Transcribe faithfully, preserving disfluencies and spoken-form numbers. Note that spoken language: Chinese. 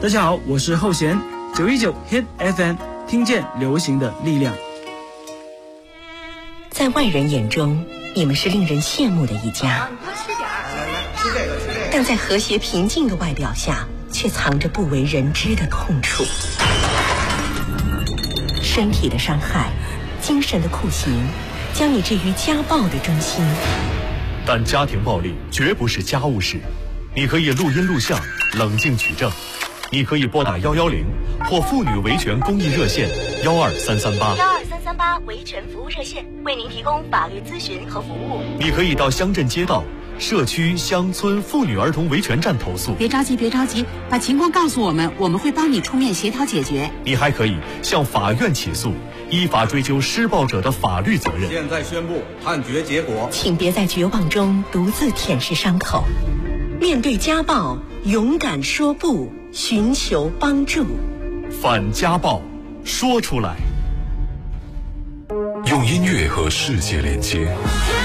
大家好，我是后弦，九一九 Hit F M， 听见流行的力量。 在外人眼中，你们是令人羡慕的一家，但在和谐平静的外表下，却藏着不为人知的痛楚。身体的伤害，精神的酷刑，将你置于家暴的中心。 但家庭暴力绝不是家务事，你可以录音录像，冷静取证。你可以拨打幺幺零或妇女维权公益热线幺二三三八。 幺二三三八维权服务热线为您提供法律咨询和服务。 你可以到乡镇街道、社区、乡村妇女儿童维权站投诉。 别着急，别着急，把情况告诉我们，我们会帮你出面协调解决。 你还可以向法院起诉，依法追究施暴者的法律责任。 现在宣布判决结果， 请别在绝望中独自舔舐伤口，面对家暴，勇敢说不，寻求帮助。 反家暴，说出来。 用音乐和世界连接，